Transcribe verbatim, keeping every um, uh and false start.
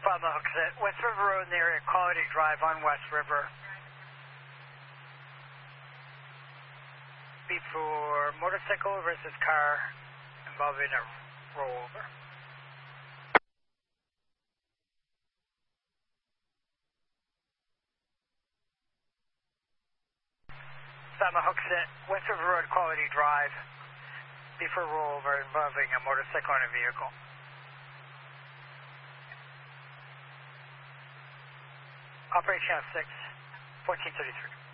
Bob Hooksett, West River Road near Equality Drive on West River. Before motorcycle versus car involving a rollover. Bob Hooksett, West River Road, Equality Drive. Before rollover involving a motorcycle and a vehicle. Operation F six, fourteen thirty-three.